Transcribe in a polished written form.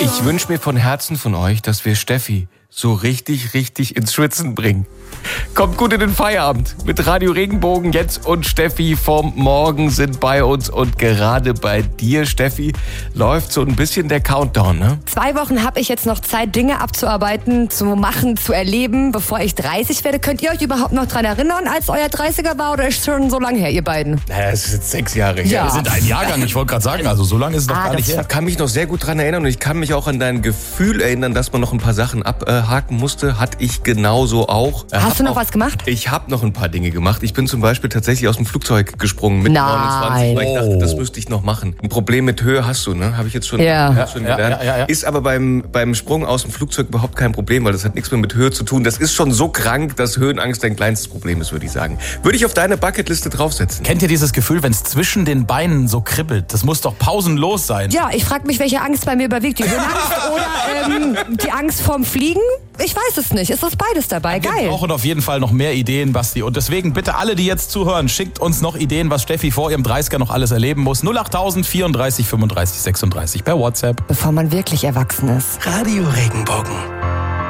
Ich wünsche mir von Herzen von euch, dass wir Steffi so richtig ins Schwitzen bringen. Kommt gut in den Feierabend. Mit Radio Regenbogen jetzt und Steffi vom Morgen sind bei uns. Und gerade bei dir, Steffi, läuft so ein bisschen der Countdown, ne? 2 Wochen habe ich jetzt noch Zeit, Dinge abzuarbeiten, zu machen, zu erleben, bevor ich 30 werde. Könnt ihr euch überhaupt noch dran erinnern, als euer 30er war, oder ist schon so lange her, ihr beiden? Naja, es ist jetzt 6 Jahre her. Ja. Wir sind ein Jahrgang, ich wollte gerade sagen, also so lange ist es doch gar nicht her. Ich kann mich noch sehr gut dran erinnern und ich kann mich auch an dein Gefühl erinnern, dass man noch ein paar Sachen abhaken musste. Hatte ich genauso auch. Hast du noch was gemacht? Ich habe noch ein paar Dinge gemacht. Ich bin zum Beispiel tatsächlich aus dem Flugzeug gesprungen mit Nein. 29, weil ich dachte, das müsste ich noch machen. Ein Problem mit Höhe hast du, ne? Habe ich jetzt schon, schon gelernt. Ja. Ist aber beim Sprung aus dem Flugzeug überhaupt kein Problem, weil das hat nichts mehr mit Höhe zu tun. Das ist schon so krank, dass Höhenangst dein kleinstes Problem ist, würde ich sagen. Würde ich auf deine Bucketliste draufsetzen. Kennt ihr dieses Gefühl, wenn es zwischen den Beinen so kribbelt? Das muss doch pausenlos sein. Ja, ich frage mich, welche Angst bei mir überwiegt. Die Höhenangst oder die Angst vorm Fliegen? Ich weiß es nicht. Ist das beides dabei? Wir Geil. brauchen auf jeden Fall noch mehr Ideen, Basti. Und deswegen bitte alle, die jetzt zuhören, schickt uns noch Ideen, was Steffi vor ihrem 30er noch alles erleben muss. 08000 34 35 36 per WhatsApp. Bevor man wirklich erwachsen ist. Radio Regenbogen.